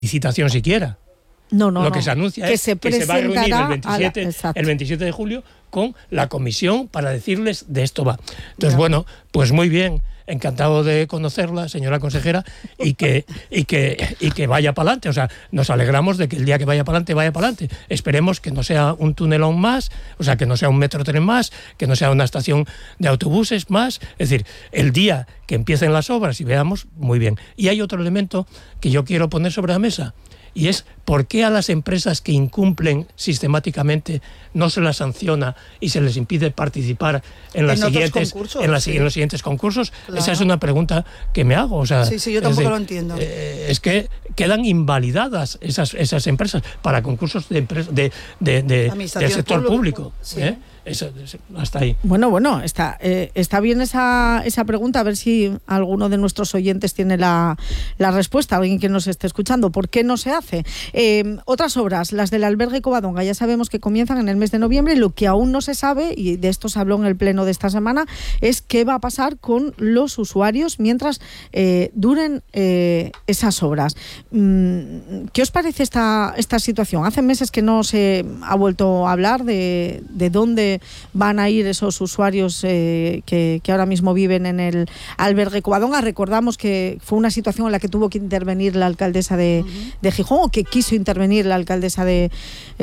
licitación siquiera. Lo que se anuncia es que se va a reunir el 27 de julio con la comisión para decirles de esto va. Entonces, bueno, pues muy bien, encantado de conocerla, señora consejera, y que vaya para adelante. O sea, nos alegramos de que el día que vaya para adelante, vaya para adelante. Esperemos que no sea un túnelón más, o sea, que no sea un metrotren más, que no sea una estación de autobuses más. Es decir, el día que empiecen las obras y veamos, muy bien. Y hay otro elemento que yo quiero poner sobre la mesa, y es por qué a las empresas que incumplen sistemáticamente no se las sanciona y se les impide participar en los siguientes concursos. Claro. Esa es una pregunta que me hago. O sea, sí, yo tampoco lo entiendo. Es que quedan invalidadas esas empresas para concursos del sector público. Sí. Eso, hasta ahí. Bueno, está bien esa pregunta, a ver si alguno de nuestros oyentes tiene la respuesta, alguien que nos esté escuchando. ¿Por qué no se hace? Otras obras, las del albergue Covadonga, ya sabemos que comienzan en el mes de noviembre. Lo que aún no se sabe, y de esto se habló en el pleno de esta semana, es qué va a pasar con los usuarios mientras duren esas obras. ¿Qué os parece esta situación? Hace meses que no se ha vuelto a hablar de dónde van a ir esos usuarios que ahora mismo viven en el albergue Covadonga. Recordamos que fue una situación en la que tuvo que intervenir la alcaldesa de Gijón, o que quiso intervenir la alcaldesa de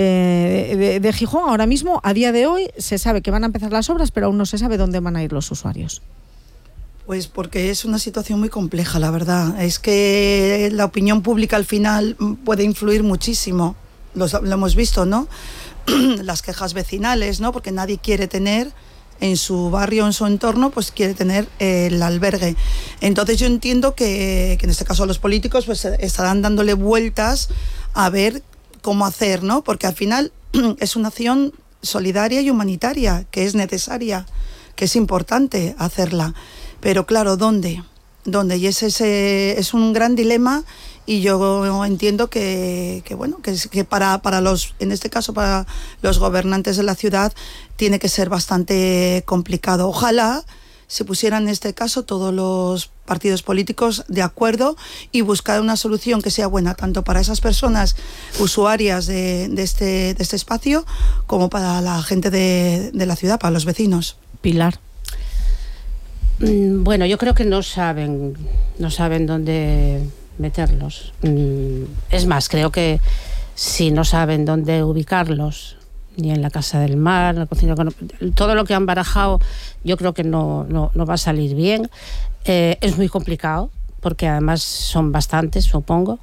Gijón. Ahora mismo, a día de hoy, se sabe que van a empezar las obras, pero aún no se sabe dónde van a ir los usuarios. Pues porque es una situación muy compleja, la verdad. Es que la opinión pública al final puede influir muchísimo. Lo hemos visto, ¿no? Las quejas vecinales, ¿no? Porque nadie quiere tener en su barrio, en su entorno, pues quiere tener el albergue. Entonces yo entiendo que en este caso los políticos pues estarán dándole vueltas a ver cómo hacer, ¿no? Porque al final es una acción solidaria y humanitaria que es necesaria, que es importante hacerla. Pero claro, ¿dónde? Y ese es un gran dilema. Y yo entiendo que para los, en este caso para los gobernantes de la ciudad, tiene que ser bastante complicado. Ojalá se pusieran en este caso todos los partidos políticos de acuerdo y buscar una solución que sea buena tanto para esas personas usuarias de este espacio como para la gente de la ciudad, para los vecinos. Pilar. Bueno, yo creo que no saben dónde meterlos. Es más, creo que si no saben dónde ubicarlos, ni en la Casa del Mar, en la cocina, todo lo que han barajado, yo creo que no va a salir bien. Es muy complicado, porque además son bastantes, supongo.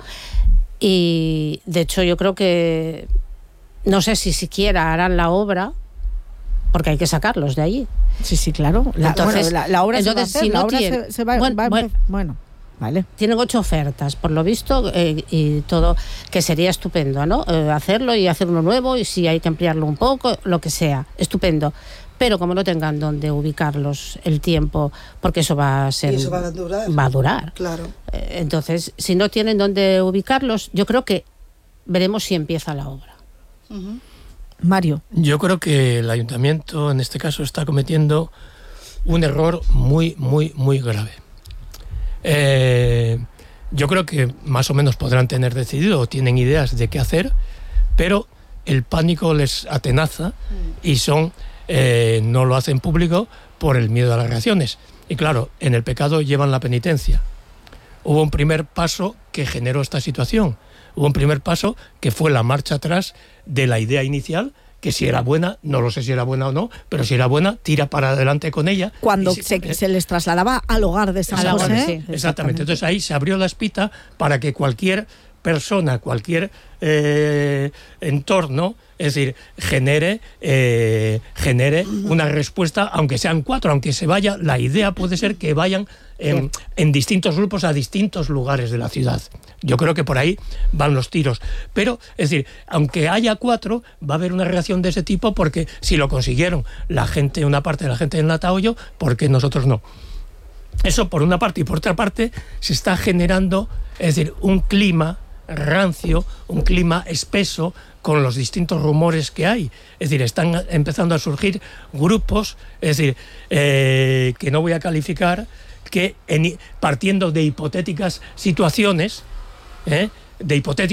Y de hecho yo creo que no sé si siquiera harán la obra, porque hay que sacarlos de allí. Sí, claro. Entonces, la obra se va a hacer, si la no obra tiene, se va bueno. Vale. Tienen 8 ofertas, por lo visto, y todo, que sería estupendo, ¿no? Hacerlo y hacer uno nuevo, y si hay que ampliarlo un poco, lo que sea, estupendo. Pero como no tengan dónde ubicarlos el tiempo, porque eso va a ser... Y eso va a durar. Va a durar. Claro. Entonces, si no tienen dónde ubicarlos, yo creo que veremos si empieza la obra. Uh-huh. Mario. Yo creo que el ayuntamiento, en este caso, está cometiendo un error muy, muy, muy grave. Yo creo que más o menos podrán tener decidido o tienen ideas de qué hacer, pero el pánico les atenaza y no lo hacen público por el miedo a las reacciones. Y claro, en el pecado llevan la penitencia. Hubo un primer paso que generó esta situación. Hubo un primer paso que fue la marcha atrás de la idea inicial, que si era buena, no lo sé si era buena o no, pero si era buena, tira para adelante con ella. Cuando se les trasladaba al hogar de San José. Sí. Exactamente. Entonces ahí se abrió la espita para que cualquier persona, cualquier entorno, es decir, genere una respuesta, aunque sean 4, aunque se vaya, la idea puede ser que vayan en distintos grupos a distintos lugares de la ciudad. Yo creo que por ahí van los tiros. Pero, es decir, aunque haya 4, va a haber una reacción de ese tipo, porque si lo consiguieron una parte de la gente del Natahoyo, ¿por qué nosotros no? Eso por una parte. Y por otra parte, se está generando, es decir, un clima rancio, un clima espeso, con los distintos rumores que hay. Es decir, están empezando a surgir grupos, es decir, que no voy a calificar, que partiendo de hipotéticas situaciones, de hipotéticos